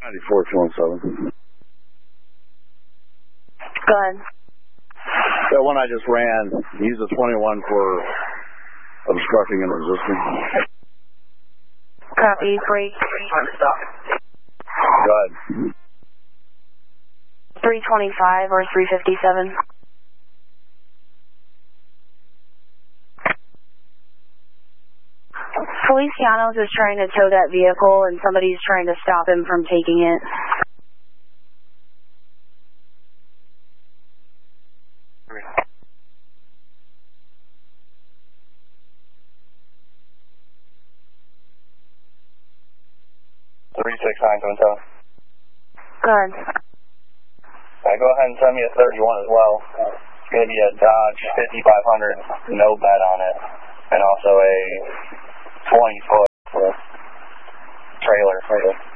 94-217. Go ahead. That one I just ran, use a 21 for obstructing and resisting. Copy, break. Go ahead. 325 or 357. Feliciano's is trying to tow that vehicle and somebody's trying to stop him from taking it. Go ahead. Go ahead and send me a 31 as well. It's going to be a Dodge 5500, no bed on it, and also a 20-foot trailer.